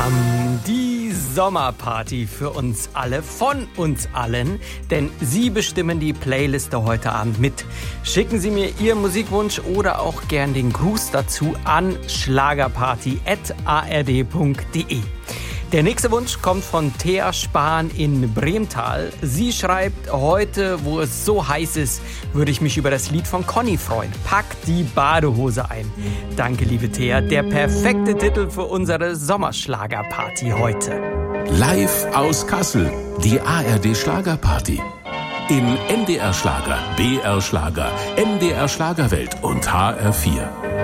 Die Sommerparty für uns alle, von uns allen, denn Sie bestimmen die Playliste heute Abend mit. Schicken Sie mir Ihren Musikwunsch oder auch gern den Gruß dazu an schlagerparty@ard.de. Der nächste Wunsch kommt von Thea Spahn in Bremtal. Sie schreibt, heute, wo es so heiß ist, würde ich mich über das Lied von Conny freuen. Pack die Badehose ein. Danke, liebe Thea. Der perfekte Titel für unsere Sommerschlagerparty heute. Live aus Kassel, die ARD Schlagerparty. In NDR Schlager, BR Schlager, MDR Schlagerwelt und HR4.